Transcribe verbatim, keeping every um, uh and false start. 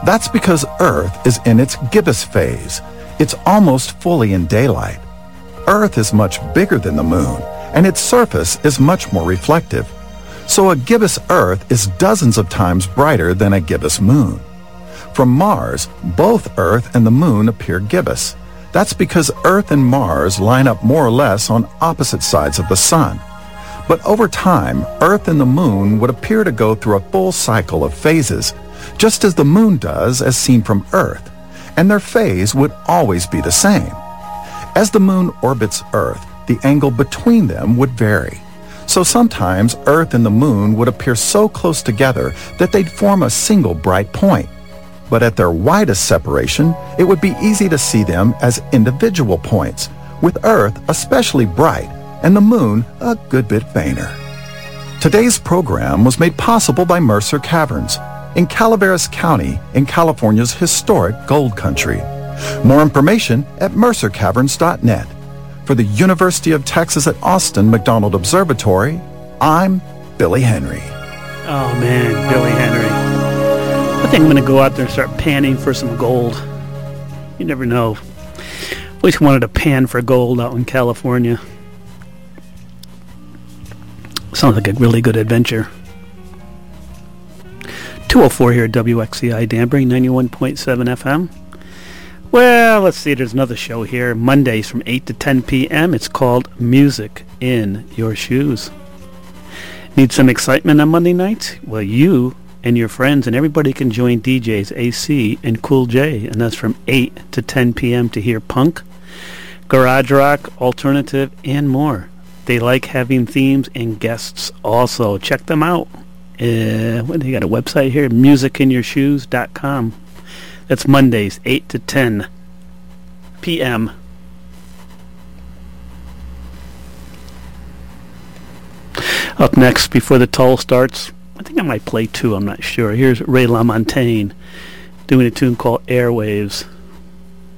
That's because Earth is in its gibbous phase. It's almost fully in daylight. Earth is much bigger than the moon, and its surface is much more reflective. So a gibbous Earth is dozens of times brighter than a gibbous moon. From Mars, both Earth and the moon appear gibbous. That's because Earth and Mars line up more or less on opposite sides of the sun. But over time, Earth and the moon would appear to go through a full cycle of phases, just as the moon does as seen from Earth, and their phase would always be the same. As the moon orbits Earth, the angle between them would vary. So sometimes Earth and the moon would appear so close together that they'd form a single bright point. But at their widest separation, it would be easy to see them as individual points, with Earth especially bright and the moon a good bit fainter. Today's program was made possible by Mercer Caverns in Calaveras County in California's historic gold country. More information at mercer caverns dot net. For the University of Texas at Austin McDonald Observatory, I'm Billy Henry. Oh man, Billy Henry. I think I'm going to go out there and start panning for some gold. You never know. Always wanted to pan for gold out in California. Sounds like a really good adventure. two oh four here at W X C I Danbury, ninety-one point seven F M. Well, let's see, there's another show here, Mondays from eight to ten p.m. It's called Music in Your Shoes. Need some excitement on Monday nights? Well, you and your friends and everybody can join D Js A C and Cool J, and that's from eight to ten p.m. to hear punk, garage rock, alternative, and more. They like having themes and guests also. Check them out. Uh, what, they got a website here, music in your shoes dot com. That's Mondays, eight to ten p.m. Up next, before the toll starts, I think I might play two, I'm not sure. Here's Ray LaMontagne doing a tune called Airwaves.